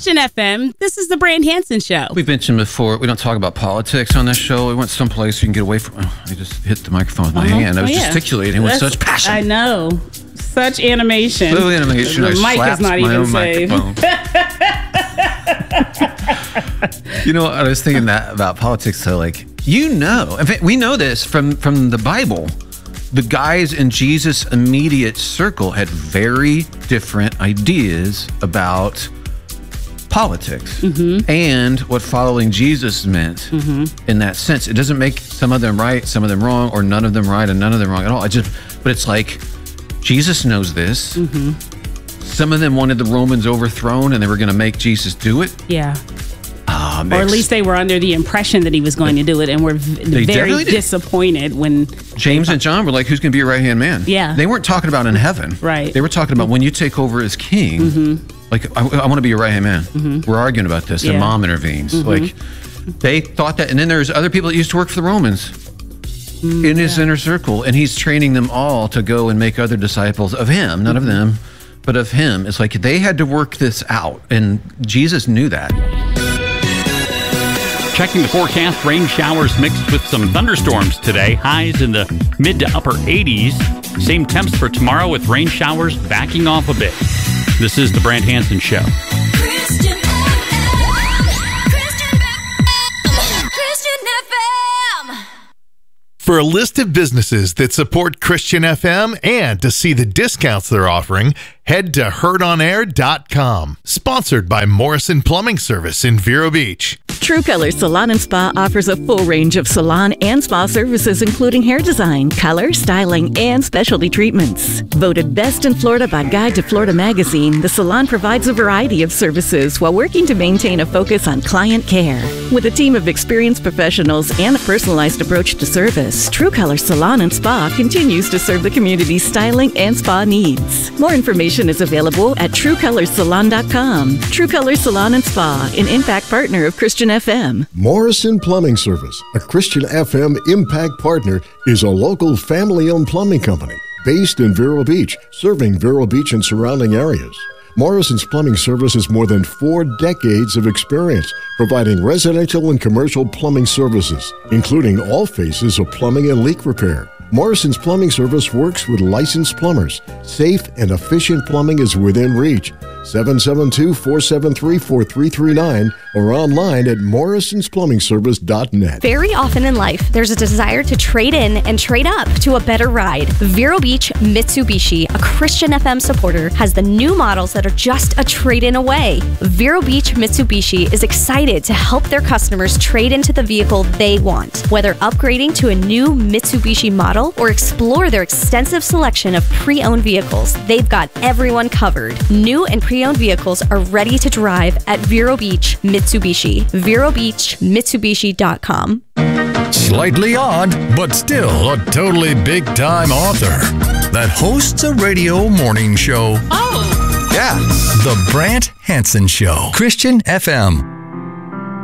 Christian FM. This is the Brand Hansen Show. We've mentioned before, we don't talk about politics on this show. We went someplace you can get away from. Oh, I just hit the microphone with my hand. I was gesticulating with such passion. I know. Such animation. Little animation. The mic is not even saved. You know, I was thinking that about politics. So, like, in fact, we know this from the Bible. The guys in Jesus' immediate circle had very different ideas about politics and what following Jesus meant in that sense. It doesn't make some of them right, some of them wrong, or none of them right and none of them wrong at all. But it's like Jesus knows this. Some of them wanted the Romans overthrown and they were going to make Jesus do it. Yeah. Or at least they were under the impression that he was going to do it and were very disappointed when... James and John were like, who's going to be your right-hand man? Yeah. They weren't talking about in heaven. Right. They were talking about when you take over as king, like, I want to be your right-hand man. We're arguing about this, and Mom intervenes. Like, they thought that. And then there's other people that used to work for the Romans in his inner circle, and he's training them all to go and make other disciples of him, not of them, but of him. It's like they had to work this out, and Jesus knew that. Checking the forecast, rain showers mixed with some thunderstorms today. Highs in the mid to upper 80s. Same temps for tomorrow with rain showers backing off a bit. This is the Brand Hansen Show. Christian FM. For a list of businesses that support Christian FM and to see the discounts they're offering, head to heardonair.com. Sponsored by Morrison Plumbing Service in Vero Beach. True Color Salon and Spa offers a full range of salon and spa services, including hair design, color, styling, and specialty treatments. Voted best in Florida by Guide to Florida magazine, the salon provides a variety of services while working to maintain a focus on client care. With a team of experienced professionals and a personalized approach to service, True Color Salon and Spa continues to serve the community's styling and spa needs. More information is available at TrueColorSalon.com. True Color Salon and Spa, an impact partner of Christian FM. Morrison Plumbing Service, a Christian FM impact partner, is a local family-owned plumbing company based in Vero Beach, serving Vero Beach and surrounding areas. Morrison's Plumbing Service has more than 4 decades of experience providing residential and commercial plumbing services, including all phases of plumbing and leak repair. Morrison's Plumbing Service works with licensed plumbers. Safe and efficient plumbing is within reach. 772-473-4339 or online at morrisonsplumbingservice.net. Very often in life, there's a desire to trade in and trade up to a better ride. Vero Beach Mitsubishi, a Christian FM supporter, has the new models that are just a trade-in away. Vero Beach Mitsubishi is excited to help their customers trade into the vehicle they want. Whether upgrading to a new Mitsubishi model or explore their extensive selection of pre-owned vehicles, they've got everyone covered. New and pre-owned vehicles are ready to drive at Vero Beach Mitsubishi. VeroBeachMitsubishi.com. Slightly odd, but still a totally big-time author that hosts a radio morning show. Oh! Yeah. The Brand Hansen Show. Christian FM.